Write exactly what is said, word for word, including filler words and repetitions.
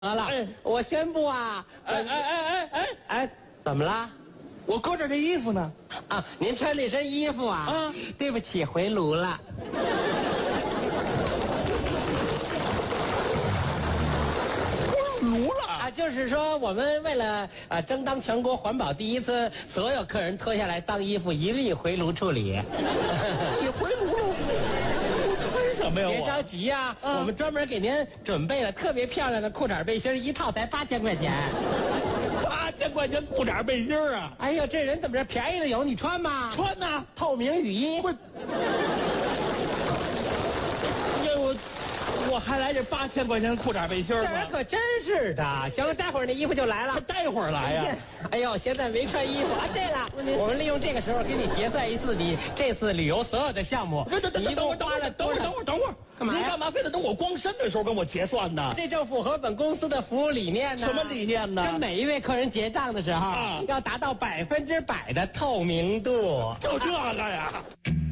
得了， 哎我宣布啊， 哎哎哎哎哎， 哎，怎么了？ 我搁这这衣服呢。 啊，您穿那身衣服啊？ 啊， 对不起，回炉了。 炉了啊，就是说我们为了啊争当全国环保第一，次所有客人脱下来脏衣服一律回炉处理。 你回炉了，我穿什么呀？ 别着急呀、 啊我们专门给您准备了特别漂亮的裤衩背心，一套才八千块钱。 八千块钱裤衩背心啊！ 哎呦，这人怎么着便宜的有？你穿吗？ 穿呐！ 透明雨衣。 我，呀我，我还来这八千块钱裤衩背心这吗？ 人可真是的。行了，待会儿那衣服就来了。 待会儿来呀。 哎呦，现在没穿衣服啊！对了，我们利用这个时候给你结算一次你这次旅游所有的项目。 等等等你一等会儿，等会儿， 共花了等会儿，等会儿，等会儿， 干嘛呀您干嘛非得等我光身的时候跟我结算呢？ 这正符合本公司的服务理念呢。 什么理念呢？ 跟每一位客人结账的时候， 啊要达到百分之百的透明度。 就这个呀。